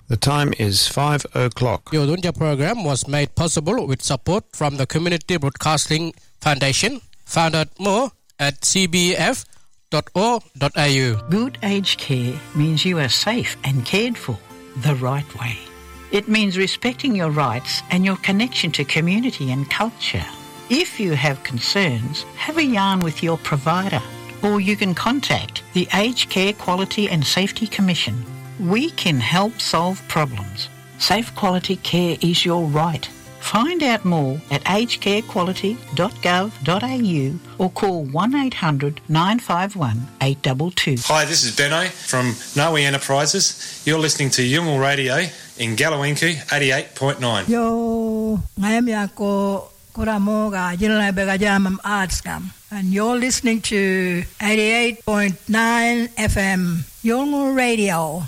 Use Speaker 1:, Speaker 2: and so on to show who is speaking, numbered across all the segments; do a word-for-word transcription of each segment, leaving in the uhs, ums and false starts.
Speaker 1: The time is five o'clock.
Speaker 2: Your Dunja program was made possible with support from the Community Broadcasting Foundation. Find out more at c b f dot org dot a u.
Speaker 3: Good aged care means you are safe and cared for the right way. It means respecting your rights and your connection to community and culture. If you have concerns, have a yarn with your provider, or you can contact the Aged Care Quality and Safety Commission. We can help solve problems. Safe quality care is your right. Find out more at aged care quality dot gov dot a u or call one eight hundred nine five one eight two two.
Speaker 4: Hi, this is Benno from Noe Enterprises. You're listening to Yungal Radio in Galawinku eighty-eight point nine.
Speaker 5: Yo, ngayon ako kuramo ga jinlay begajamam artskam, and you're listening to eighty-eight point nine F M Yungal Radio.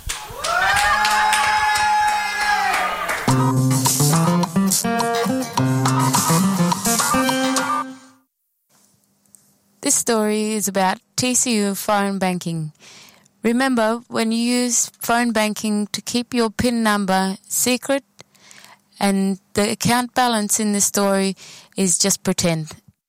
Speaker 6: This story is about T C U phone banking. Remember, when you use phone banking to keep your PIN number secret, and the account balance in the story is just pretend.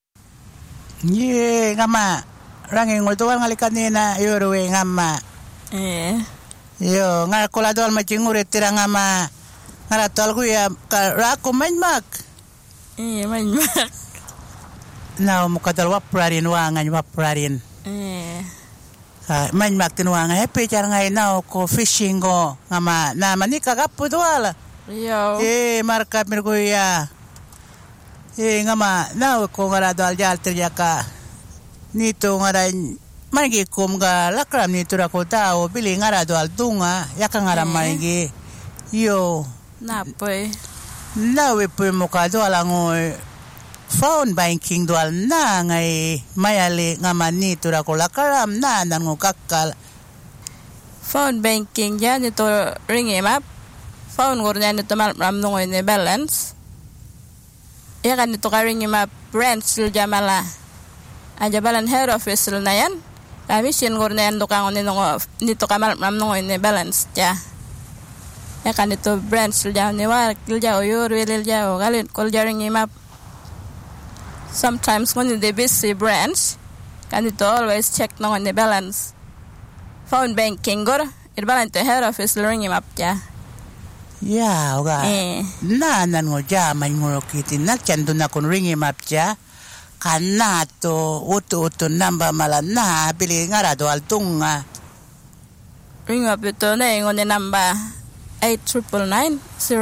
Speaker 7: Yeah, ngama. Ranging utuan ngali kanina yorwe ngama.
Speaker 6: Eh.
Speaker 7: Yo, ngal koladol macingure tira ngama. Ngara tol ku ya rako manmak.
Speaker 6: Eh, manmak.
Speaker 7: Now mukadal waprarin wangan waprarin.
Speaker 6: Eh.
Speaker 7: Ah, manmak tin wangan happy jar ngai now ko fishing go ngama na manika gapu duala.
Speaker 6: Yo.
Speaker 7: Eh, marka mirgo ya. Eh, ngama now ko ngara dal jal terjaka. Nito ngara magi kum ga lakram nito ra ko tao bili ngara dal tunga yaka ngara magi. Yo.
Speaker 6: Na poi.
Speaker 7: Na we poi mukadal ngoy. Phone banking dual na ngai mayali ngamani tura ko lakaram na nango kakkal.
Speaker 6: Phone banking ya nito ring em up. Phone gornya nito mal ram ngoy ne balance. Ya kan nito ka ring em up branch sul jamala. Aja balan head office sul nayan. Kami sin gornya nito ka nito nito ka mal ram ngoy ne balance ya. Ya kan nito branch sul jamne war kilja oyor welel ja o galin kol jaring em up. Sometimes when they busy branch, can it always check no on the balance. Phone banking go, it balance the head office ring him up ja.
Speaker 7: Ya, oga.
Speaker 6: Eh.
Speaker 7: Na nan ngo ja man ngo kiti na chandu na kon ring him up ja. Kanato uto uto namba mala na bili ngara do altunga.
Speaker 6: Ring up ito na yung on the number eight triple nine zero